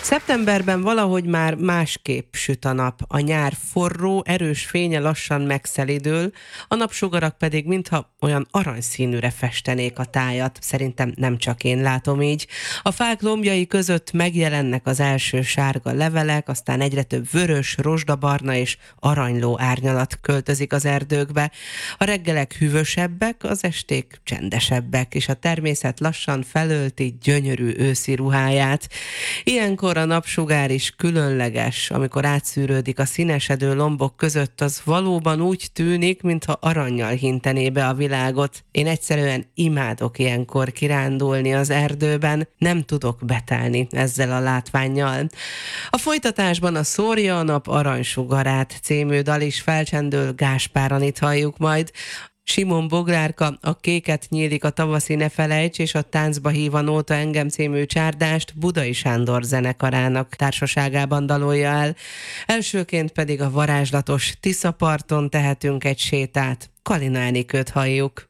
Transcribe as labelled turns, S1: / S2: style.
S1: Szeptemberben valahogy már másképp süt a nap. A nyár forró, erős fénye lassan megszelidül, a napsugarak pedig mintha olyan aranyszínűre festenék a tájat. Szerintem nem csak én látom így. A fák lombjai között megjelennek az első sárga levelek, aztán egyre több vörös, rozsdabarna és aranyló árnyalat költözik az erdőkbe. A reggelek hűvösebbek, az esték csendesebbek, és a természet lassan felölti gyönyörű őszi ruháját. Ilyenkor a napsugár is különleges, amikor átszűrődik a színesedő lombok között, az valóban úgy tűnik, mintha arannyal hintené be a világot. Én egyszerűen imádok ilyenkor kirándulni az erdőben, nem tudok betelni ezzel a látvánnyal. A folytatásban a Szórja a nap aranysugarát című dal is felcsendül, Gáspár Anit halljuk majd. Simon Boglárka a Kéket nyílik a tavaszi ne felejts és a Táncba hív a nóta engem című csárdást Budai Sándor zenekarának társaságában dalolja el. Elsőként pedig a varázslatos Tiszaparton tehetünk egy sétát. Kalina Enikőt halljuk.